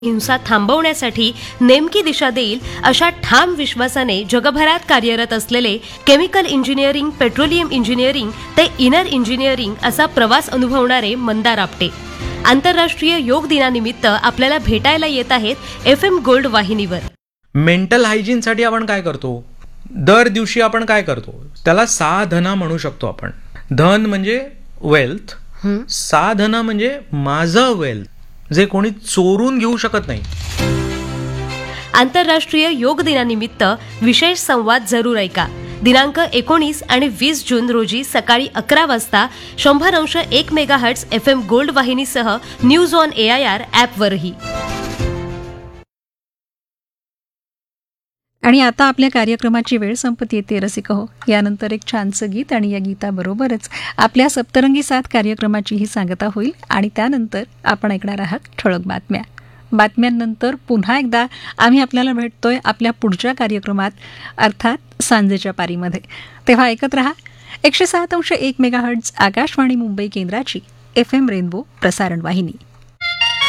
हिंसा थांबवण्यासाठी नेमकी दिशा देईल अशा ठाम विश्वासाने जगभरात कार्यरत असलेले केमिकल इंजिनिअरिंग, पेट्रोलियम इंजिनिअरिंग ते इनर इंजिनिअरिंग असा प्रवास अनुभवणारे मंदार आपटे आंतरराष्ट्रीय योग दिनानिमित्त आपल्याला भेटायला येत आहेत FM गोल्ड वाहिनीवर. मेंटल हायजीनसाठी आपण काय करतो? दर दिवशी आपण काय करतो? त्याला साधना म्हणू शकतो आपण. धन म्हणजे वेल्थ, साधना म्हणजे माझं वेल्थ, जे कोणी चोरून घेऊ शकत नाही. आंतरराष्ट्रीय योग दिनानिमित्त विशेष संवाद जरूर ऐका. दिनांक 19 आणि 20 जून रोजी सकाळी 11 वाजता 100.1 megahertz FM gold वाहिनीसह news on AIR ॲपवरही. आणि आता आपल्या कार्यक्रमाची वेळ संपत येते रसिक हो. यानंतर एक छानसं गीत आणि या गीताबरोबरच आपल्या सप्तरंगी साथ कार्यक्रमाचीही सांगता होईल आणि त्यानंतर आपण ऐकणार आहात ठळक बातम्या. बातम्यांनंतर पुन्हा एकदा आम्ही आपल्याला भेटतोय आपल्या पुढच्या कार्यक्रमात, अर्थात सांजेच्या पारीमध्ये. तेव्हा ऐकत रहा 107.1 मेगाहर्ट्झ आकाशवाणी मुंबई केंद्राची FM रेनबो प्रसारण वाहिनी.